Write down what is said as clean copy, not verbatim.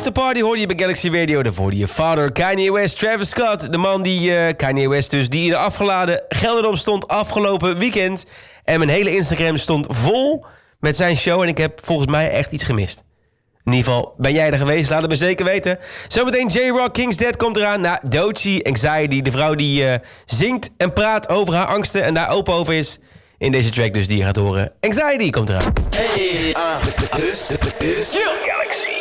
Afterparty hoorde je bij Galaxy Radio. Daarvoor hoorde je Father, Kanye West, Travis Scott. De man die, Kanye West dus, die in de afgeladen Gelderop stond afgelopen weekend. En mijn hele Instagram stond vol met zijn show. En ik heb volgens mij echt iets gemist. In ieder geval, ben jij er geweest? Laat het me zeker weten. Zometeen J-Rock, King's Dead komt eraan. Nou, Doechii, Anxiety, de vrouw die zingt en praat over haar angsten en daar open over is. In deze track dus die je gaat horen. Anxiety komt eraan. Hey, this is Galaxy.